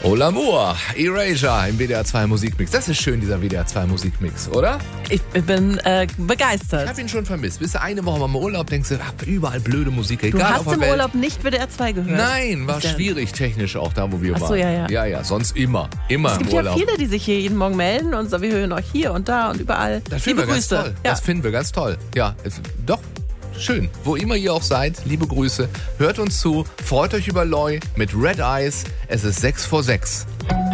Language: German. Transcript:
Hola Moore, Erasure im WDR 2 Musikmix. Das ist schön, dieser WDR 2 Musikmix, oder? Ich bin begeistert. Ich habe ihn schon vermisst. Bist du eine Woche mal im Urlaub, denkst du, überall blöde Musik. Du Egal, hast im Urlaub nicht WDR 2 gehört? Nein, war schwierig technisch auch da, wo wir waren. So, ja. Ja, sonst immer im Urlaub. Es gibt ja viele, die sich hier jeden Morgen melden und so, wir hören euch hier und da und überall. Das finden wir ganz toll. Ja. Das finden wir ganz toll. Ja, doch. Schön. Wo immer ihr auch seid, liebe Grüße. Hört uns zu. Freut euch über Loi mit Red Eyes. Es ist 6 vor 6.